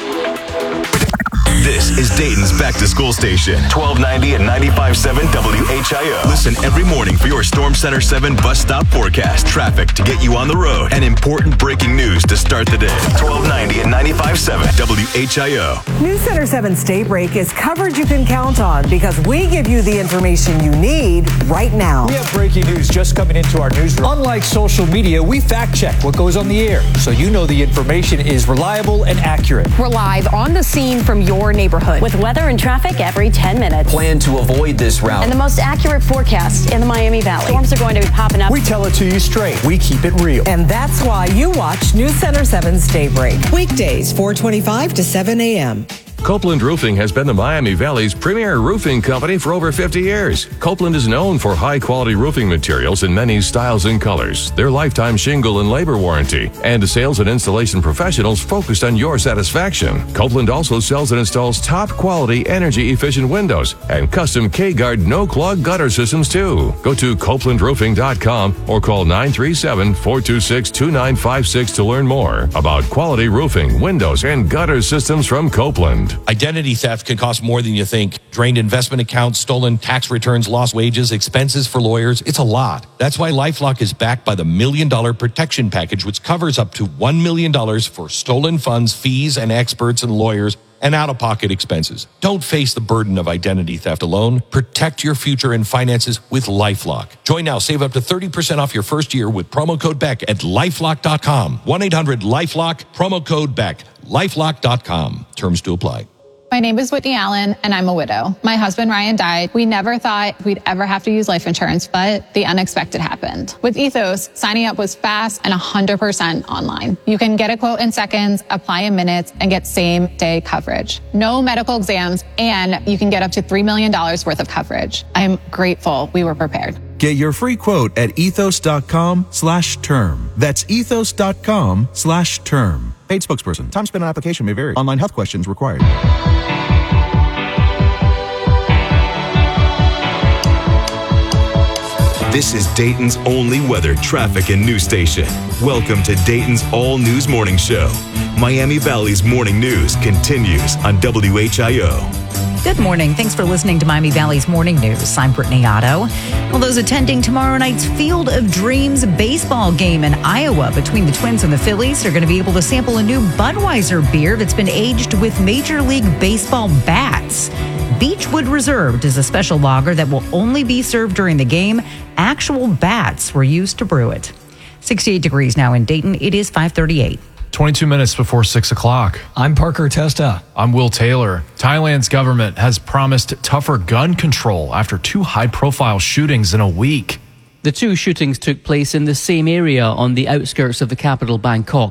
This is Dayton's Back to School Station, 1290 and 95.7 WHIO. Listen every morning for your Storm Center 7 bus stop forecast, traffic to get you on the road, and important breaking news to start the day. 1290 and 95.7 WHIO. News Center 7's Daybreak is coverage you can count on because we give you the information you need right now. We have breaking news just coming into our newsroom. Unlike social media, we fact check what goes on the air, so you know the information is reliable and accurate. We're live on the scene from your neighborhood with weather and traffic every 10 minutes. Plan to avoid this route. And the most accurate forecast in the Miami Valley. Storms are going to be popping up. We tell it to you straight. We keep it real. And that's why you watch News Center 7's Daybreak. Weekdays, 4:25 to 7 a.m. Copeland Roofing has been the Miami Valley's premier roofing company for over 50 years. Copeland is known for high-quality roofing materials in many styles and colors, their lifetime shingle and labor warranty, and sales and installation professionals focused on your satisfaction. Copeland also sells and installs top-quality, energy-efficient windows and custom K-Guard no-clog gutter systems, too. Go to CopelandRoofing.com or call 937-426-2956 to learn more about quality roofing, windows, and gutter systems from Copeland. Identity theft can cost more than you think. Drained investment accounts, stolen tax returns, lost wages, expenses for lawyers. It's a lot. That's why LifeLock is backed by the $1 Million Protection Package, which covers up to $1 million for stolen funds, fees, and experts and lawyers, and out-of-pocket expenses. Don't face the burden of identity theft alone. Protect your future and finances with LifeLock. Join now. Save up to 30% off your first year with promo code BECK at LifeLock.com. 1-800-LifeLock, promo code BECK. LifeLock.com. Terms to apply. My name is Whitney Allen, and I'm a widow. My husband, Ryan, died. We never thought we'd ever have to use life insurance, but the unexpected happened. With Ethos, signing up was fast and 100% online. You can get a quote in seconds, apply in minutes, and get same-day coverage. No medical exams, and you can get up to $3 million worth of coverage. I'm grateful we were prepared. Get your free quote at ethos.com/term. That's ethos.com/term. Paid spokesperson. Time spent on application may vary. Online health questions required. This is Dayton's only weather, traffic, and news station. Welcome to Dayton's All News Morning Show. Miami Valley's morning news continues on WHIO. Good morning. Thanks for listening to Miami Valley's Morning News. I'm Brittany Otto. Well, those attending tomorrow night's Field of Dreams baseball game in Iowa between the Twins and the Phillies are going to be able to sample a new Budweiser beer that's been aged with Major League Baseball bats. Beechwood Reserved is a special lager that will only be served during the game. Actual bats were used to brew it. 68 degrees now in Dayton. It is 5:38. 22 minutes before 6 o'clock. I'm Parker Testa. I'm Will Taylor. Thailand's government has promised tougher gun control after 2 high-profile shootings in a week. The 2 shootings took place in the same area on the outskirts of the capital, Bangkok.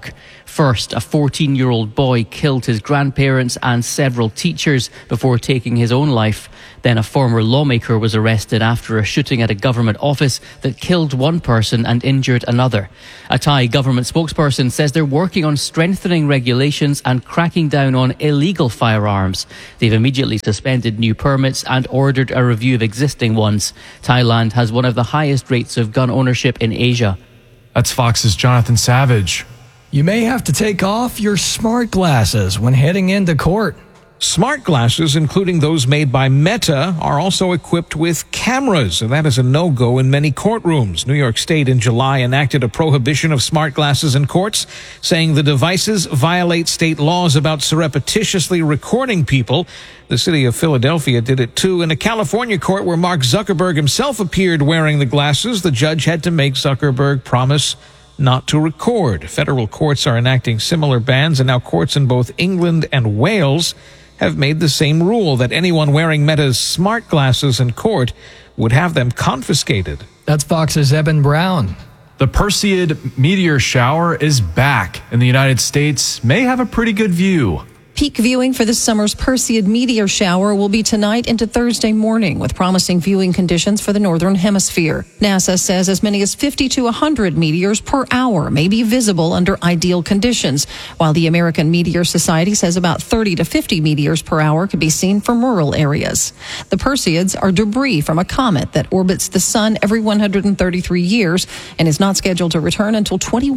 First, a 14-year-old boy killed his grandparents and several teachers before taking his own life. Then a former lawmaker was arrested after a shooting at a government office that killed one person and injured another. A Thai government spokesperson says they're working on strengthening regulations and cracking down on illegal firearms. They've immediately suspended new permits and ordered a review of existing ones. Thailand has one of the highest rates of gun ownership in Asia. That's Fox's Jonathan Savage. You may have to take off your smart glasses when heading into court. Smart glasses, including those made by Meta, are also equipped with cameras, and that is a no-go in many courtrooms. New York State in July enacted a prohibition of smart glasses in courts, saying the devices violate state laws about surreptitiously recording people. The city of Philadelphia did it too. In a California court where Mark Zuckerberg himself appeared wearing the glasses, the judge had to make Zuckerberg promise not to record. Federal courts are enacting similar bans, and now courts in both England and Wales have made the same rule, that anyone wearing Meta's smart glasses in court would have them confiscated. That's Fox's Evan Brown. The Perseid meteor shower is back in the United States. May have a pretty good view. Peak viewing for this summer's Perseid meteor shower will be tonight into Thursday morning, with promising viewing conditions for the northern hemisphere. NASA says as many as 50 to 100 meteors per hour may be visible under ideal conditions, while the American Meteor Society says about 30 to 50 meteors per hour could be seen from rural areas. The Perseids are debris from a comet that orbits the sun every 133 years and is not scheduled to return until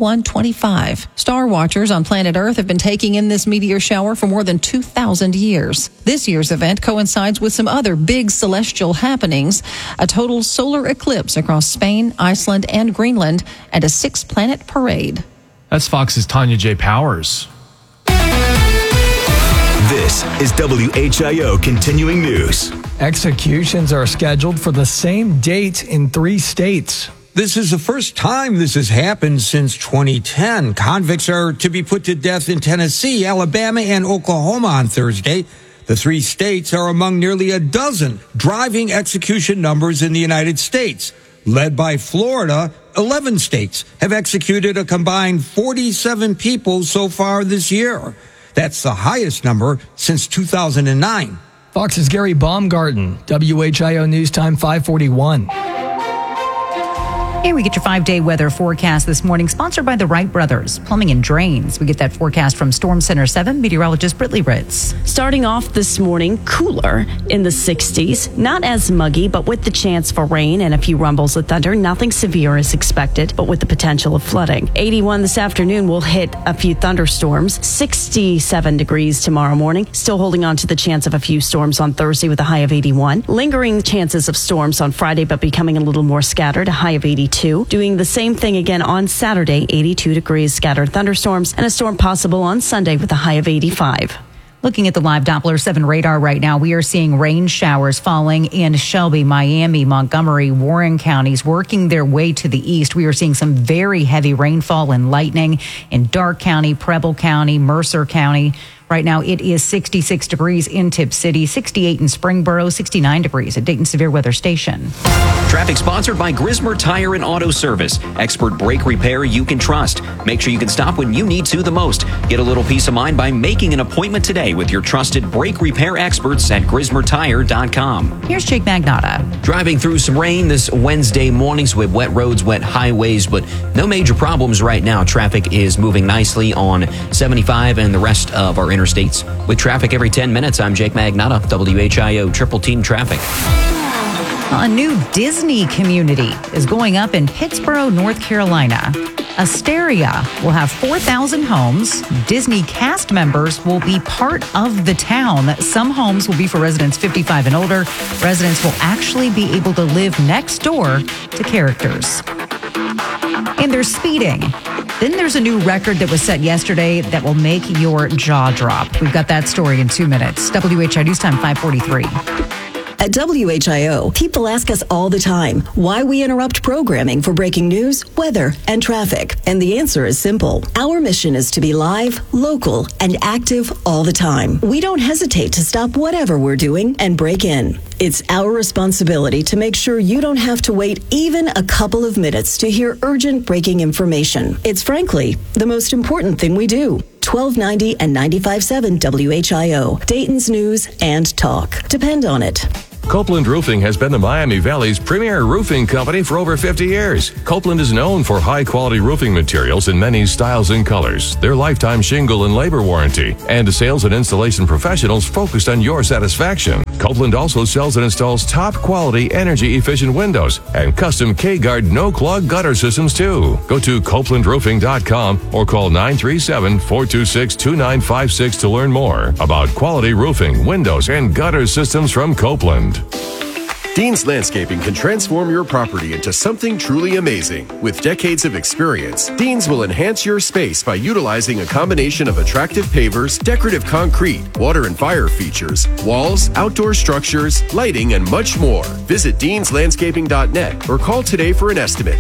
2125. Star watchers on planet Earth have been taking in this meteor shower for more than 2,000 years. This year's event coincides with some other big celestial happenings: a total solar eclipse across Spain, Iceland, and Greenland, and a 6-planet parade. That's Fox's Tanya J. Powers. This is WHIO Continuing News. Executions are scheduled for the same date in 3 states. This is the first time this has happened since 2010. Convicts are to be put to death in Tennessee, Alabama, and Oklahoma on Thursday. The 3 states are among nearly a dozen driving execution numbers in the United States. Led by Florida, 11 states have executed a combined 47 people so far this year. That's the highest number since 2009. Fox's Gary Baumgarten, WHIO News Time 541. Here we get your 5-day weather forecast this morning, sponsored by the Wright Brothers Plumbing and Drains. We get that forecast from Storm Center 7 meteorologist Brittany Ritz. Starting off this morning, cooler in the 60s. Not as muggy, but with the chance for rain and a few rumbles of thunder. Nothing severe is expected, but with the potential of flooding. 81 this afternoon will hit a few thunderstorms. 67 degrees tomorrow morning. Still holding on to the chance of a few storms on Thursday with a high of 81. Lingering chances of storms on Friday, but becoming a little more scattered, a high of 82. Doing the same thing again on Saturday, 82 degrees, scattered thunderstorms, and a storm possible on Sunday with a high of 85. Looking at the live Doppler 7 radar right now, we are seeing rain showers falling in Shelby, Miami, Montgomery, Warren counties, working their way to the east. We are seeing some very heavy rainfall and lightning in Darke County, Preble County, Mercer County. Right now, it is 66 degrees in Tipp City, 68 in Springboro, 69 degrees at Dayton Severe Weather Station. Traffic sponsored by Grismer Tire and Auto Service. Expert brake repair you can trust. Make sure you can stop when you need to the most. Get a little peace of mind by making an appointment today with your trusted brake repair experts at GrismerTire.com. Here's Jake Magnotta. Driving through some rain this Wednesday morning, so we have wet roads, wet highways, but no major problems right now. Traffic is moving nicely on 75 and the rest of our interstates. With traffic every 10 minutes, I'm Jake Magnotta, WHIO Triple Team Traffic. A new Disney community is going up in Pittsboro, North Carolina. Asteria will have 4,000 homes. Disney cast members will be part of the town. Some homes will be for residents 55 and older. Residents will actually be able to live next door to characters. And they're speeding. Then there's a new record that was set yesterday that will make your jaw drop. We've got that story in 2 minutes. WHIO News Time 543. At WHIO, people ask us all the time why we interrupt programming for breaking news, weather, and traffic. And the answer is simple. Our mission is to be live, local, and active all the time. We don't hesitate to stop whatever we're doing and break in. It's our responsibility to make sure you don't have to wait even a couple of minutes to hear urgent breaking information. It's frankly the most important thing we do. 1290 and 95.7 WHIO, Dayton's News and Talk. Depend on it. Copeland Roofing has been the Miami Valley's premier roofing company for over 50 years. Copeland is known for high-quality roofing materials in many styles and colors, their lifetime shingle and labor warranty, and sales and installation professionals focused on your satisfaction. Copeland also sells and installs top-quality, energy-efficient windows and custom K-Guard no-clog gutter systems, too. Go to CopelandRoofing.com or call 937-426-2956 to learn more about quality roofing, windows, and gutter systems from Copeland. Dean's Landscaping can transform your property into something truly amazing. With decades of experience, Dean's will enhance your space by utilizing a combination of attractive pavers, decorative concrete, water and fire features, walls, outdoor structures, lighting, and much more. Visit deanslandscaping.net or call today for an estimate,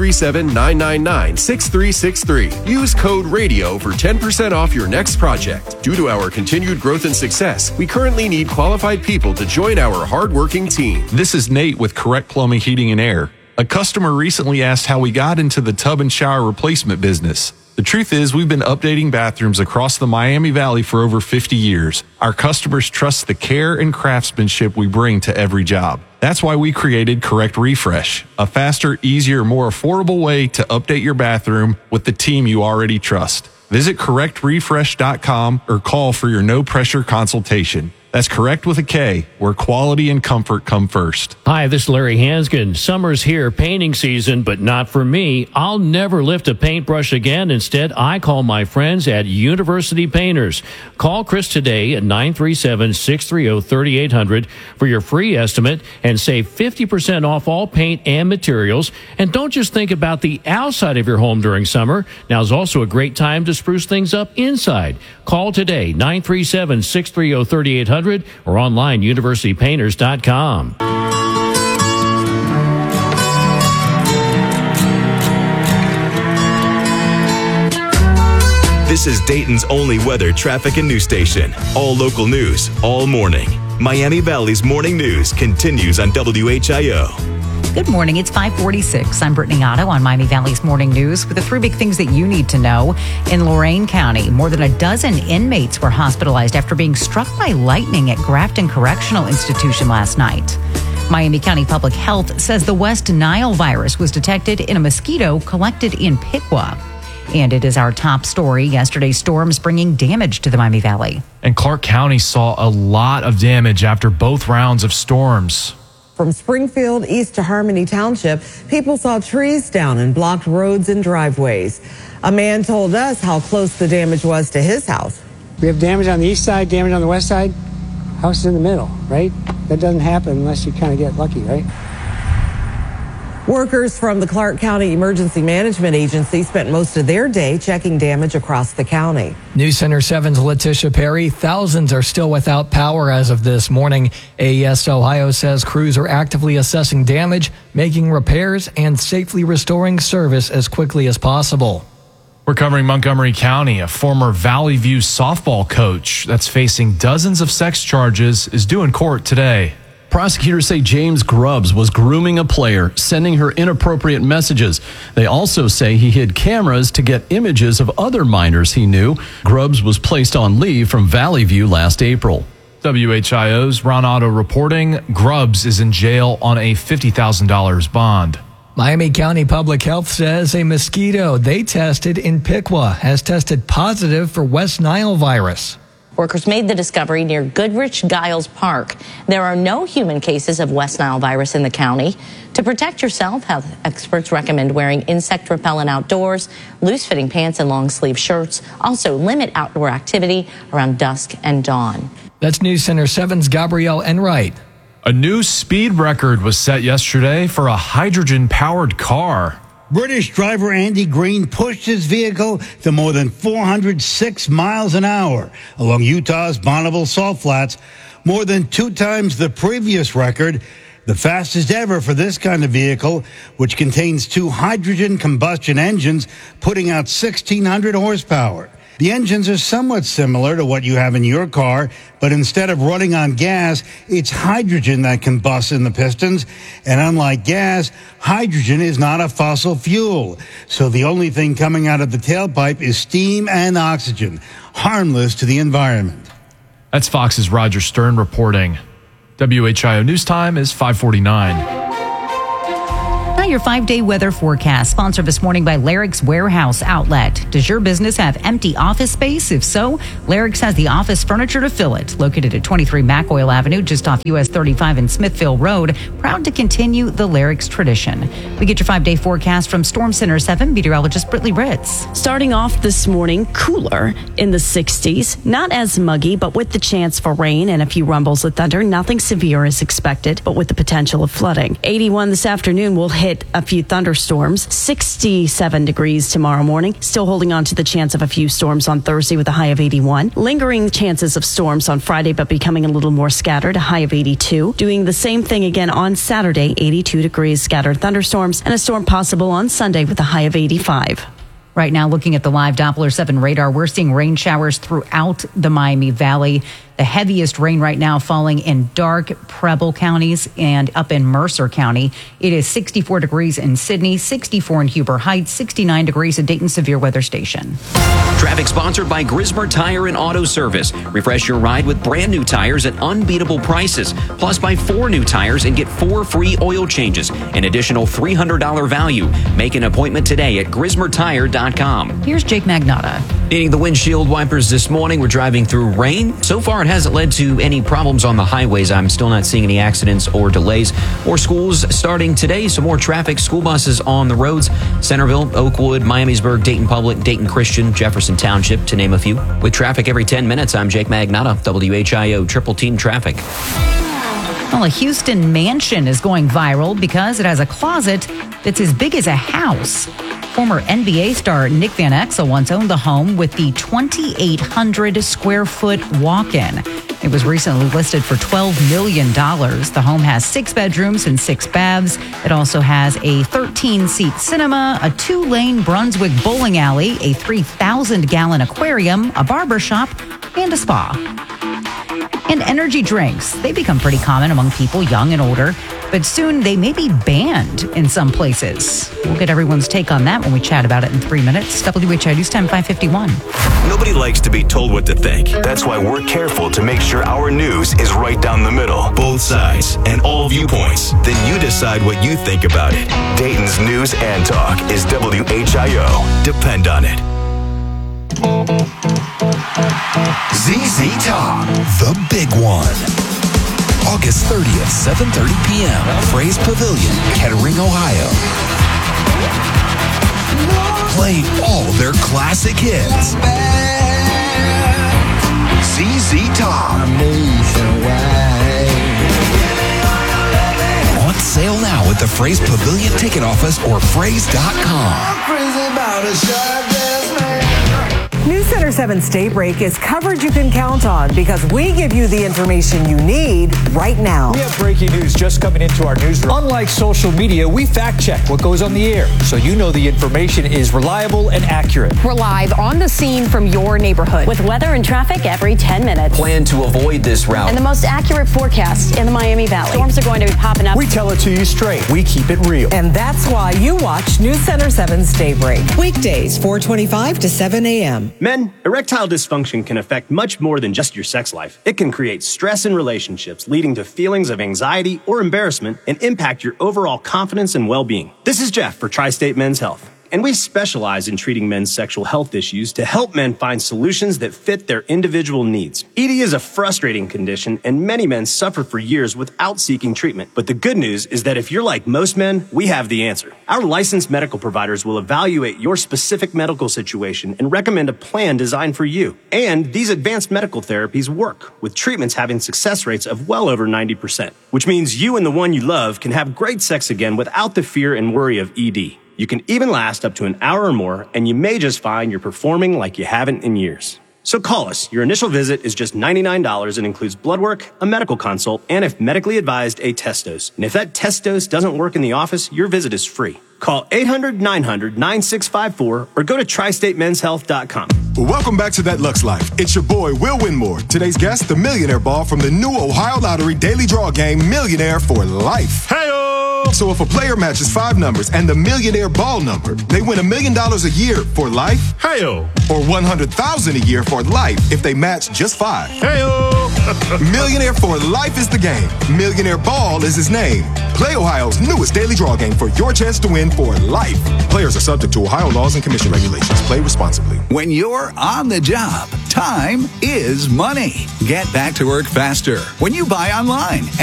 937-999-6363. Use code RADIO for 10% off your next project. Due to our continued growth and success, we currently need qualified people to join our hardworking team. This is Nate with Correct Plumbing, Heating, and Air. A customer recently asked how we got into the tub and shower replacement business. The truth is, we've been updating bathrooms across the Miami Valley for over 50 years. Our customers trust the care and craftsmanship we bring to every job. That's why we created Correct Refresh, a faster, easier, more affordable way to update your bathroom with the team you already trust. Visit CorrectRefresh.com or call for your no-pressure consultation. That's Correct with a K, where quality and comfort come first. Hi, this is Larry Hanskin. Summer's here, painting season, but not for me. I'll never lift a paintbrush again. Instead, I call my friends at University Painters. Call Chris today at 937-630-3800 for your free estimate and save 50% off all paint and materials. And don't just think about the outside of your home during summer. Now's also a great time to spruce things up inside. Call today, 937-630-3800 or online, universitypainters.com. This is Dayton's only weather, traffic, and news station. All local news, all morning. Miami Valley's morning news continues on WHIO. Good morning. It's 5:46. I'm Brittany Otto on Miami Valley's Morning News with the three big things that you need to know. In Lorain County, more than a dozen inmates were hospitalized after being struck by lightning at Grafton Correctional Institution last night. Miami County Public Health says the West Nile virus was detected in a mosquito collected in Piqua. And it is our top story. Yesterday's storms bringing damage to the Miami Valley. And Clark County saw a lot of damage after both rounds of storms. From Springfield east to Harmony Township, people saw trees down and blocked roads and driveways. A man told us how close the damage was to his house. We have damage on the east side, damage on the west side. House is in the middle, right? That doesn't happen unless you kind of get lucky, right? Workers from the Clark County Emergency Management Agency spent most of their day checking damage across the county. News Center 7's Letitia Perry. Thousands are still without power as of this morning. AES Ohio says crews are actively assessing damage, making repairs, and safely restoring service as quickly as possible. We're covering Montgomery County. A former Valley View softball coach that's facing dozens of sex charges is due in court today. Prosecutors say James Grubbs was grooming a player, sending her inappropriate messages. They also say he hid cameras to get images of other minors he knew. Grubbs was placed on leave from Valley View last April. WHIO's Ron Otto reporting Grubbs is in jail on a $50,000 bond. Miami County Public Health says a mosquito they tested in Piqua has tested positive for West Nile virus. Workers made the discovery near Goodrich Giles Park. There are no human cases of West Nile virus in the county. To protect yourself, health experts recommend wearing insect repellent outdoors, loose-fitting pants and long-sleeve shirts. Also, limit outdoor activity around dusk and dawn. That's News Center 7's Gabrielle Enright. A new speed record was set yesterday for a hydrogen-powered car. British driver Andy Green pushed his vehicle to more than 406 miles an hour along Utah's Bonneville Salt Flats, more than 2 times the previous record, the fastest ever for this kind of vehicle, which contains 2 hydrogen combustion engines, putting out 1,600 horsepower. The engines are somewhat similar to what you have in your car, but instead of running on gas, it's hydrogen that combusts in the pistons. And unlike gas, hydrogen is not a fossil fuel. So the only thing coming out of the tailpipe is steam and oxygen, harmless to the environment. That's Fox's Roger Stern reporting. WHIO News Time is 5:49. Now your 5-day weather forecast, sponsored this morning by Larrick's Warehouse Outlet. Does your business have empty office space? If so, Larrick's has the office furniture to fill it. Located at 23 McOil Avenue, just off US 35 and Smithville Road. Proud to continue the Larrick's tradition. We get your 5-day forecast from Storm Center 7 meteorologist Brittany Ritz. Starting off this morning, cooler in the 60s. Not as muggy, but with the chance for rain and a few rumbles of thunder. Nothing severe is expected, but with the potential of flooding. 81 this afternoon will hit a few thunderstorms. 67 degrees tomorrow morning. Still holding on to the chance of a few storms on Thursday with a high of 81. Lingering chances of storms on Friday, but becoming a little more scattered, a high of 82. Doing the same thing again on Saturday, 82 degrees, scattered thunderstorms, and a storm possible on Sunday with a high of 85. Right now, looking at the live Doppler 7 radar, we're seeing rain showers throughout the Miami Valley. The heaviest rain right now falling in Darke, Preble counties and up in Mercer County. It is 64 degrees in Sydney, 64 in Huber Heights, 69 degrees at Dayton Severe Weather Station. Traffic sponsored by Grismer Tire and Auto Service. Refresh your ride with brand new tires at unbeatable prices. Plus, buy 4 new tires and get 4 free oil changes. An additional $300 value. Make an appointment today at GrismerTire.com. Here's Jake Magnotta. Needing the windshield wipers this morning. We're driving through rain. So far, it hasn't led to any problems on the highways. I'm still not seeing any accidents or delays. Or schools starting today. Some more traffic. School buses on the roads. Centerville, Oakwood, Miamisburg, Dayton Public, Dayton Christian, Jefferson Township, to name a few. With traffic every 10 minutes, I'm Jake Magnotta, WHIO Triple Team Traffic. Well, a Houston mansion is going viral because it has a closet that's as big as a house. Former NBA star Nick Van Exel once owned the home with the 2,800 square foot walk-in. It was recently listed for $12 million. The home has 6 bedrooms and 6 baths. It also has a 13-seat cinema, a 2-lane Brunswick bowling alley, a 3,000-gallon aquarium, a barber shop, and a spa. And energy drinks, they become pretty common among people young and older, but soon they may be banned in some places. We'll get everyone's take on that when we chat about it in 3 minutes. WHIO News Time 5:51. Nobody likes to be told what to think. That's why we're careful to make sure our news is right down the middle, both sides, and all viewpoints. Then you decide what you think about it. Dayton's News and Talk is WHIO. Depend on it. ZZ Top, the big one. August 30th, 7:30 p.m. Fraze Pavilion, Kettering, Ohio. Play all their classic hits. ZZ Top. On sale now at the Fraze Pavilion Ticket Office or Fraze.com. News Center 7's Daybreak is coverage you can count on because we give you the information you need right now. We have breaking news just coming into our newsroom. Unlike social media, we fact check what goes on the air so you know the information is reliable and accurate. We're live on the scene from your neighborhood with weather and traffic every 10 minutes. Plan to avoid this route. And the most accurate forecast in the Miami Valley. Storms are going to be popping up. We tell it to you straight. We keep it real. And that's why you watch News Center 7's Daybreak. Weekdays, 4:25 to 7 a.m. Men, erectile dysfunction can affect much more than just your sex life. It can create stress in relationships, leading to feelings of anxiety or embarrassment, and impact your overall confidence and well-being. This is Jeff for Tri-State Men's Health, and we specialize in treating men's sexual health issues to help men find solutions that fit their individual needs. ED is a frustrating condition, and many men suffer for years without seeking treatment. But the good news is that if you're like most men, we have the answer. Our licensed medical providers will evaluate your specific medical situation and recommend a plan designed for you. And these advanced medical therapies work, with treatments having success rates of well over 90%, which means you and the one you love can have great sex again without the fear and worry of ED. You can even last up to an hour or more, and you may just find you're performing like you haven't in years. So call us. Your initial visit is just $99 and includes blood work, a medical consult, and if medically advised, a test dose. And if that test dose doesn't work in the office, your visit is free. Call 800-900-9654 or go to tristatemenshealth.com. Welcome back to That Lux Life. It's your boy, Will Winmore. Today's guest, the Millionaire Ball from the new Ohio Lottery Daily Draw game, Millionaire for Life. Hey-o! So if a player matches 5 numbers and the Millionaire Ball number, they win $1 million a year for life. Hey-o! Or $100,000 a year for life if they match just 5. Hey-o! Millionaire for Life is the game. Millionaire Ball is his name. Play Ohio's newest daily draw game for your chance to win for life. Players are subject to Ohio laws and commission regulations. Play responsibly. When you're on the job, time is money. Get back to work faster when you buy online.